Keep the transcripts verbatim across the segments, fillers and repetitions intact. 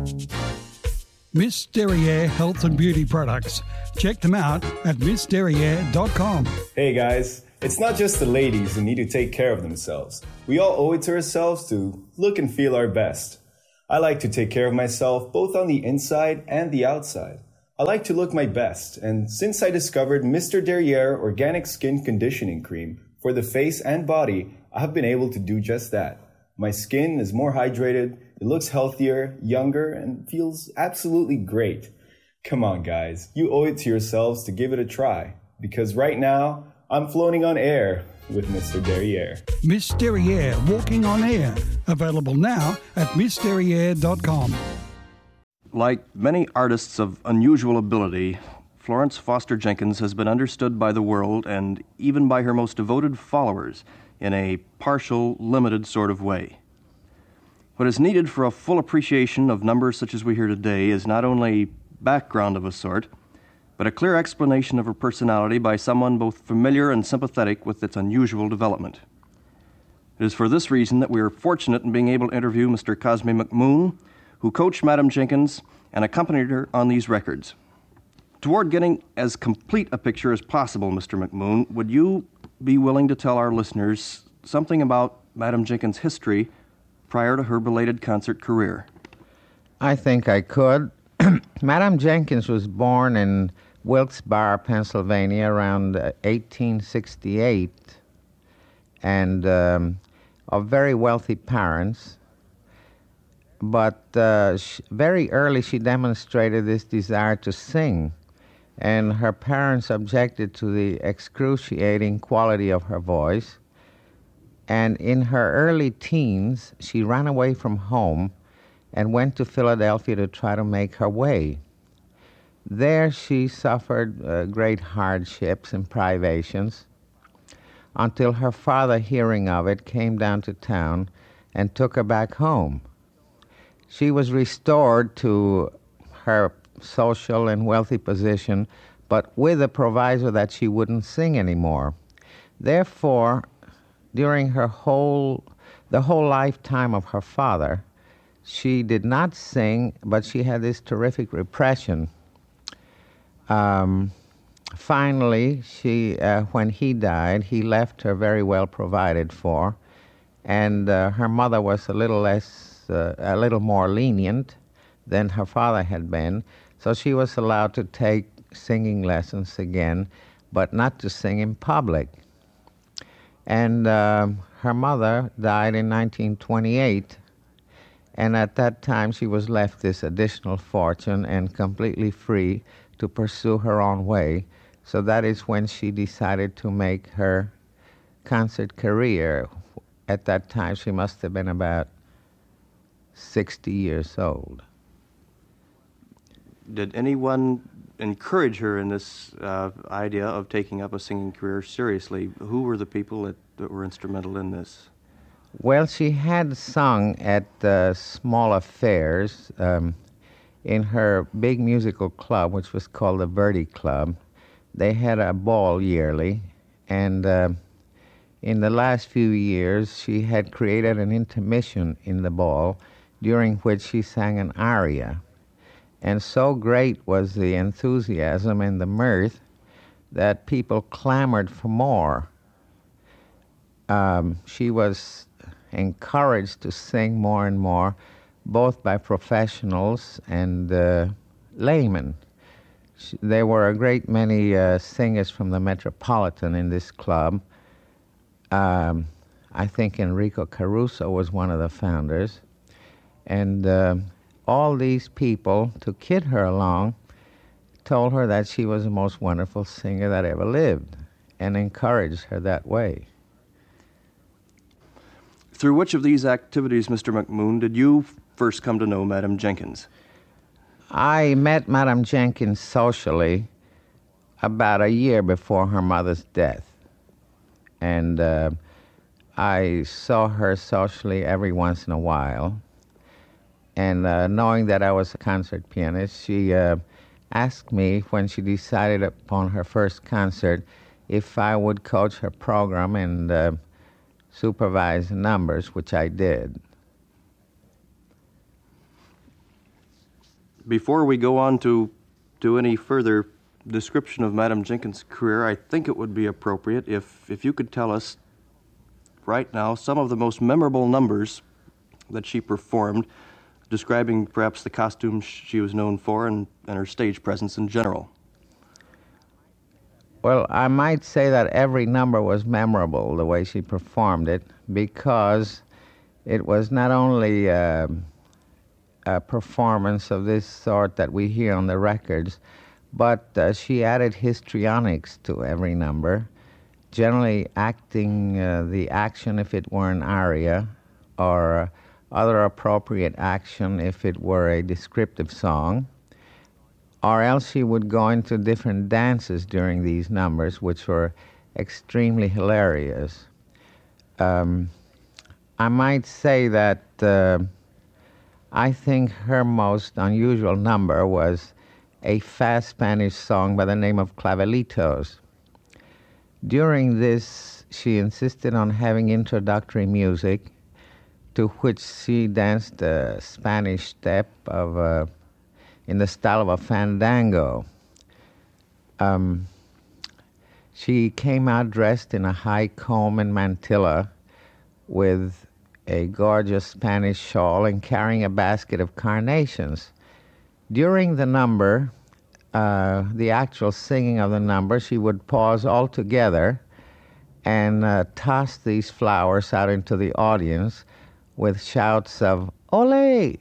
Miss Derriere Health and Beauty Products. Check them out at miss derriere dot com. Hey guys, it's not just the ladies who need to take care of themselves. We all owe it to ourselves to look and feel our best. I like to take care of myself both on the inside and the outside. I like to look my best, and since I discovered Mister Derriere Organic Skin Conditioning Cream for the face and body, I have been able to do just that. My skin is more hydrated, it looks healthier, younger, and feels absolutely great. Come on, guys, you owe it to yourselves to give it a try, because right now, I'm floating on air with Mister Derriere. Miss Derriere Walking on Air. Available now at miss derriere dot com. Like many artists of unusual ability, Florence Foster Jenkins has been understood by the world and even by her most devoted followers in a partial, limited sort of way. What is needed for a full appreciation of numbers such as we hear today is not only background of a sort, but a clear explanation of her personality by someone both familiar and sympathetic with its unusual development. It is for this reason that we are fortunate in being able to interview Mister Cosme McMoon, who coached Madam Jenkins and accompanied her on these records. Toward getting as complete a picture as possible, Mister McMoon, would you be willing to tell our listeners something about Madam Jenkins' history prior to her belated concert career? I think I could. Madam Jenkins was born in Wilkes-Barre, Pennsylvania, around uh, eighteen sixty-eight, and um, of very wealthy parents. But uh, sh- very early she demonstrated this desire to sing, and her parents objected to the excruciating quality of her voice. And in her early teens, she ran away from home and went to Philadelphia to try to make her way. There she suffered uh, great hardships and privations until her father, hearing of it, came down to town and took her back home. She was restored to her social and wealthy position, but with a proviso that she wouldn't sing anymore. Therefore, during her whole, the whole lifetime of her father, she did not sing, but she had this terrific repression. Um, finally, she, uh, when he died, he left her very well provided for, and uh, her mother was a little less, uh, a little more lenient than her father had been, so she was allowed to take singing lessons again, but not to sing in public. And uh, her mother died in nineteen twenty-eight, and at that time she was left this additional fortune and completely free to pursue her own way. So that is when she decided to make her concert career. At that time she must have been about sixty years old. Did anyone encourage her in this uh, idea of taking up a singing career seriously? Who were the people that, that were instrumental in this? Well, she had sung at uh, small affairs um, in her big musical club, which was called the Verdi Club. They had a ball yearly, and uh, in the last few years, she had created an intermission in the ball during which she sang an aria. And so great was the enthusiasm and the mirth that people clamored for more. Um, she was encouraged to sing more and more, both by professionals and uh, laymen. She, there were a great many uh, singers from the Metropolitan in this club. Um, I think Enrico Caruso was one of the founders. And uh, all these people, to kid her along, told her that she was the most wonderful singer that ever lived and encouraged her that way. Through which of these activities, Mister McMoon, did you first come to know Madam Jenkins? I met Madam Jenkins socially about a year before her mother's death. And uh, I saw her socially every once in a while. And uh, knowing that I was a concert pianist, she uh, asked me when she decided upon her first concert if I would coach her program and uh, supervise the numbers, which I did. Before we go on to, to any further description of Madame Jenkins' career, I think it would be appropriate if, if you could tell us right now some of the most memorable numbers that she performed, describing perhaps the costumes she was known for and, and her stage presence in general. Well, I might say that every number was memorable, the way she performed it, because it was not only uh, a performance of this sort that we hear on the records, but uh, she added histrionics to every number, generally acting uh, the action if it were an aria, or uh, other appropriate action if it were a descriptive song, or else she would go into different dances during these numbers, which were extremely hilarious. Um, I might say that uh, I think her most unusual number was a fast Spanish song by the name of Clavelitos. During this, she insisted on having introductory music, to which she danced a Spanish step of a, in the style of a fandango. Um, she came out dressed in a high comb and mantilla with a gorgeous Spanish shawl and carrying a basket of carnations. During the number, uh, the actual singing of the number, she would pause altogether and uh, toss these flowers out into the audience with shouts of "Ole!"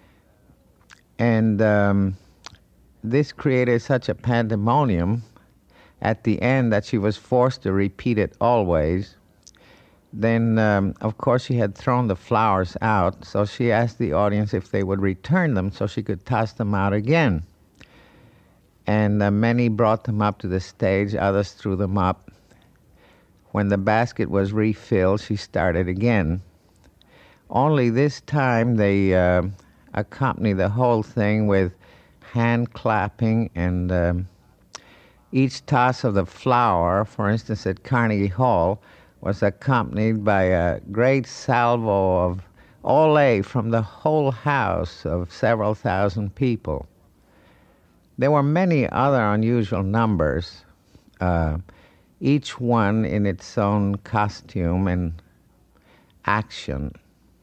And um, this created such a pandemonium at the end that she was forced to repeat it always. Then, um, of course, she had thrown the flowers out, so she asked the audience if they would return them so she could toss them out again. And uh, many brought them up to the stage, others threw them up. When the basket was refilled, she started again. Only this time they uh, accompanied the whole thing with hand clapping, and um, each toss of the flower, for instance at Carnegie Hall, was accompanied by a great salvo of ole from the whole house of several thousand people. There were many other unusual numbers, uh, each one in its own costume and action.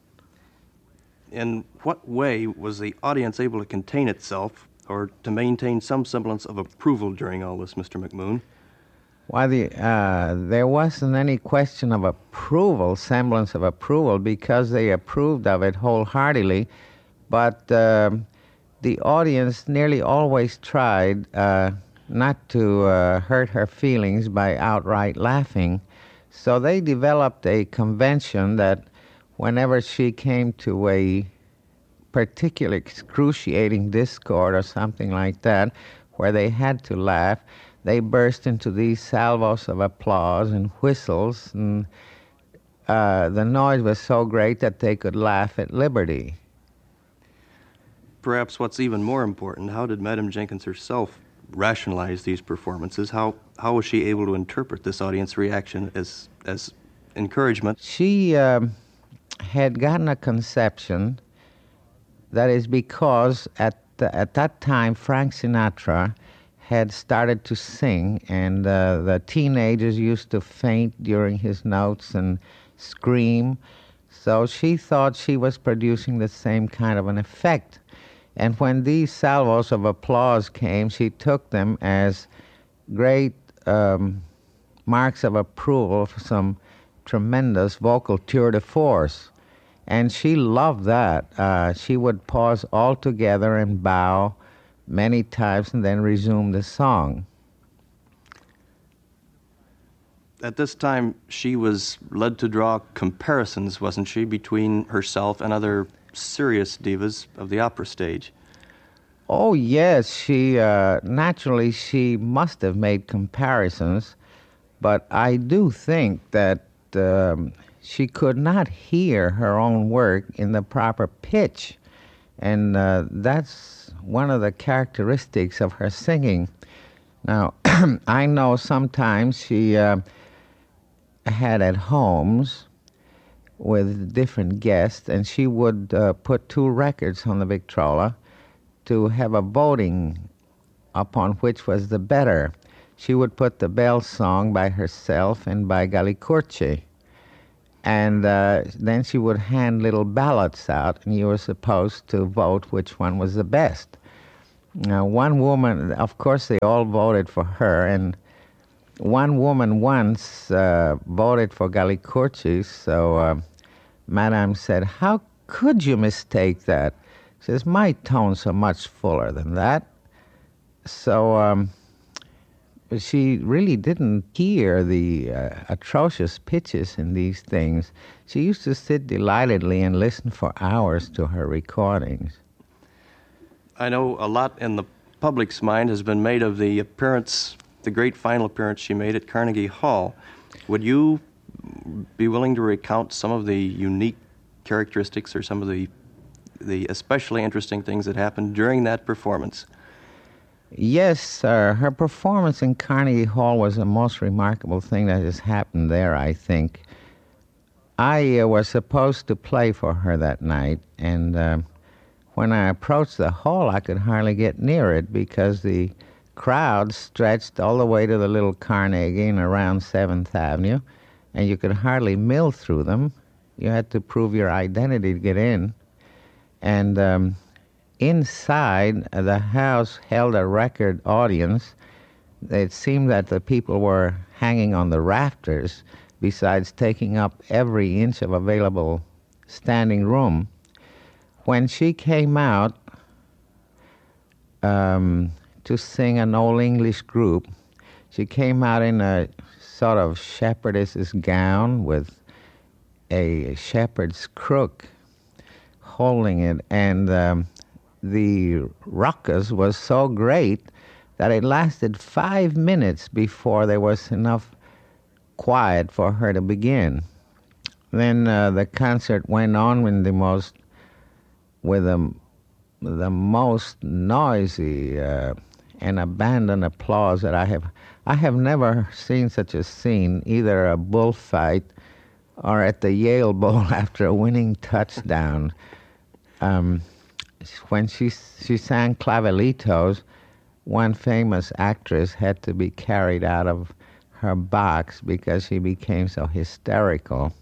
In what way was the audience able to contain itself or to maintain some semblance of approval during all this, Mister McMoon? Why, the, uh, there wasn't any question of approval, semblance of approval, because they approved of it wholeheartedly. But uh, the audience nearly always tried uh, not to uh, hurt her feelings by outright laughing. So they developed a convention that whenever she came to a particular excruciating discord or something like that, where they had to laugh, they burst into these salvos of applause and whistles, and uh, the noise was so great that they could laugh at liberty. Perhaps what's even more important, how did Madame Jenkins herself rationalize these performances? How how was she able to interpret this audience reaction as as encouragement? She um, had gotten a conception that is because at the, at that time Frank Sinatra had started to sing, and uh, the teenagers used to faint during his notes and scream. So she thought she was producing the same kind of an effect. And when these salvos of applause came, she took them as great um, marks of approval for some tremendous vocal tour de force. And she loved that. Uh, she would pause altogether and bow many times and then resume the song. At this time, she was led to draw comparisons, wasn't she, between herself and other serious divas of the opera stage? Oh, yes. She, uh, naturally, she must have made comparisons, but I do think that um, she could not hear her own work in the proper pitch, and uh, that's one of the characteristics of her singing. Now, I know sometimes she uh, had at homes with different guests, and she would uh, put two records on the Victrola, to have a voting upon which was the better. She would put the Bell song by herself and by Galli-Curci. And uh, then she would hand little ballots out, and you were supposed to vote which one was the best. Now, one woman, of course, they all voted for her, and one woman once uh, voted for Galli-Curci, so uh, Madame said, "How could you mistake that?" She says, "My tones are much fuller than that." So um, she really didn't hear the uh, atrocious pitches in these things. She used to sit delightedly and listen for hours to her recordings. I know a lot in the public's mind has been made of the appearance, the great final appearance she made at Carnegie Hall. Would you be willing to recount some of the unique characteristics or some of the the especially interesting things that happened during that performance? Yes, sir. Her performance in Carnegie Hall was the most remarkable thing that has happened there, I think. I uh, was supposed to play for her that night, and uh, when I approached the hall, I could hardly get near it because the crowd stretched all the way to the little Carnegie and around seventh Avenue, and you could hardly mill through them. You had to prove your identity to get in. And um, inside, uh, the house held a record audience. It seemed that the people were hanging on the rafters, besides taking up every inch of available standing room. When she came out um, to sing an old English group, she came out in a sort of shepherdess's gown with a shepherd's crook holding it, and um, the ruckus was so great that it lasted five minutes before there was enough quiet for her to begin. Then uh, the concert went on with the most, with the, the most noisy uh, and abandoned applause that I have. I have never seen such a scene, either a bullfight or at the Yale Bowl after a winning touchdown. Um, when she she sang Clavelitos, one famous actress had to be carried out of her box because she became so hysterical.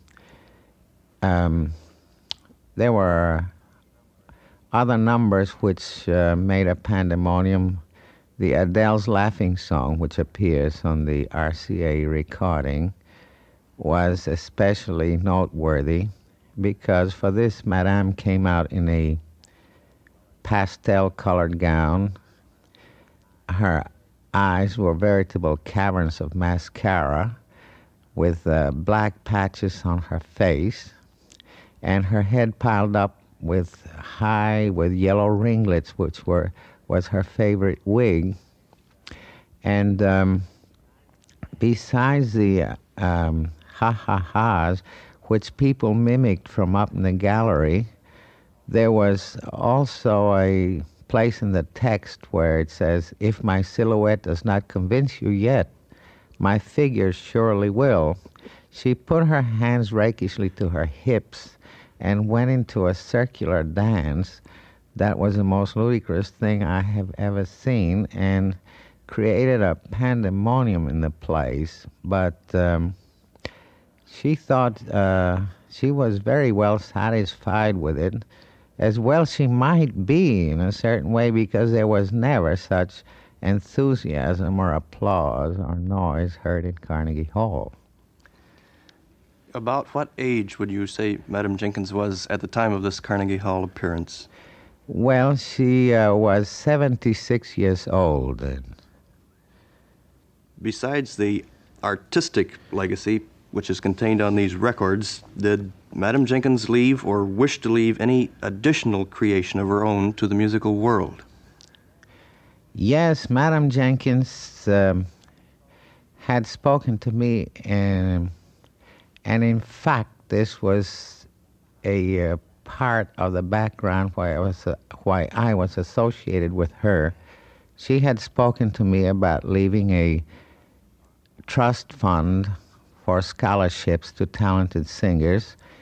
Um, there were other numbers which uh, made a pandemonium. The Adele's Laughing Song, which appears on the R C A recording, was especially noteworthy because for this, Madame came out in a pastel-colored gown. Her eyes were veritable caverns of mascara with uh, black patches on her face, and her head piled up with high, with yellow ringlets, which were was her favorite wig. And um, besides the uh, um, ha-ha-has, which people mimicked from up in the gallery, there was also a place in the text where it says, "If my silhouette does not convince you yet, my figure surely will." She put her hands rakishly to her hips and went into a circular dance that was the most ludicrous thing I have ever seen and created a pandemonium in the place. But um, she thought uh, she was very well satisfied with it, as well she might be in a certain way, because there was never such enthusiasm or applause or noise heard in Carnegie Hall. About what age would you say Madame Jenkins was at the time of this Carnegie Hall appearance? Well, she uh, was seventy-six years old. Besides the artistic legacy which is contained on these records, did Madame Jenkins leave or wish to leave any additional creation of her own to the musical world? Yes, Madame Jenkins um, had spoken to me, and, and in fact, this was a uh, part of the background why I was uh, why I was associated with her. She had spoken to me about leaving a trust fund for scholarships to talented singers,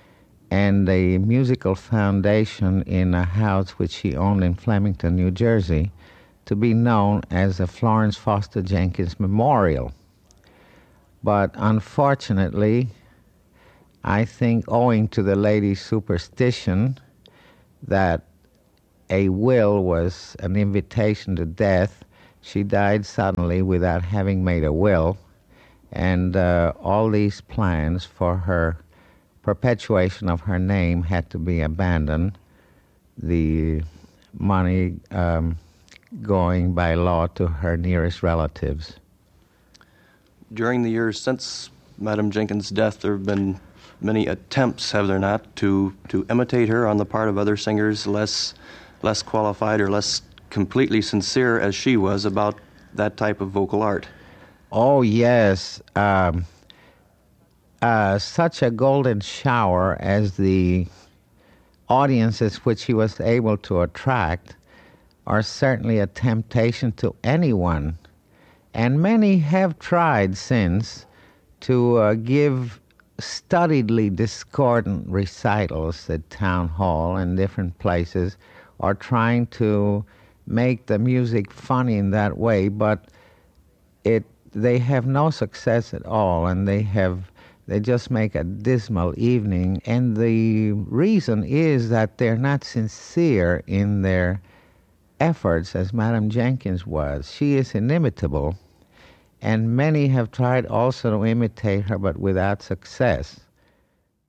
and a musical foundation in a house which she owned in Flemington, New Jersey, to be known as the Florence Foster Jenkins Memorial. But unfortunately, I think owing to the lady's superstition that a will was an invitation to death, she died suddenly without having made a will, and uh, all these plans for her perpetuation of her name had to be abandoned, the money um, going by law to her nearest relatives. During the years since Madame Jenkins' death, there have been many attempts, have there not, to, to imitate her on the part of other singers less, less qualified or less completely sincere as she was about that type of vocal art. Oh, yes. Um, uh, such a golden shower as the audiences which he was able to attract are certainly a temptation to anyone. And many have tried since to uh, give studiedly discordant recitals at town hall and different places, or trying to make the music funny in that way, but it they have no success at all, and they have they just make a dismal evening. And the reason is that they're not sincere in their efforts as Madame Jenkins was. She is inimitable, and many have tried also to imitate her, but without success.